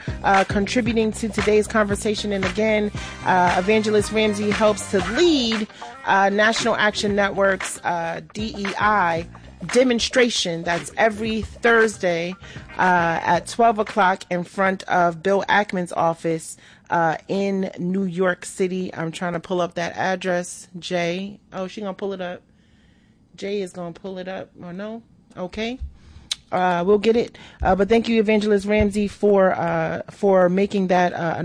contributing to today's conversation. And again, Evangelist Ramsey helps to lead National Action Network's DEI demonstration. That's every Thursday at 12 o'clock in front of Bill Ackman's office in New York City. I'm trying to pull up that address. Jay. Oh, she gonna pull it up. Jay is gonna pull it up. Or no? Okay. We'll get it. But thank you, Evangelist Ramsey, for making that